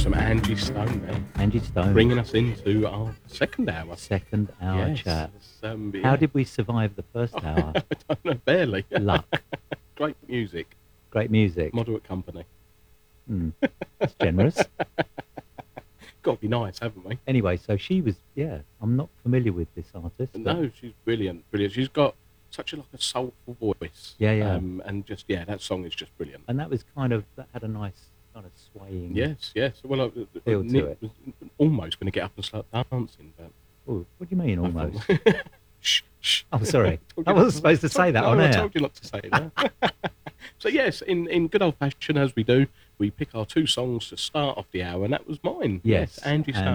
some Angie Stone there, Angie Stone. bringing us into our second hour. Second hour Yes. chat. Yeah. How did we survive the first hour? I don't know, barely. Luck. Great music, Great music. moderate company. That's generous. Got to be nice, haven't we? Anyway, so she was, I'm not familiar with this artist. but- No, she's brilliant, brilliant. She's got such a soulful voice. Yeah. And just that song is just brilliant. And that had a nice kind of swaying. Yes. Well, Feel to Nick it. was almost going to get up and start dancing, but Oh, what do you mean I almost? thought- shh. Oh, sorry. Told I you wasn't not supposed to say that no, on I air. told you not to say that. So yes, in good old fashion as we do, we pick our two songs to start off the hour, and that was mine. Yes, Angie and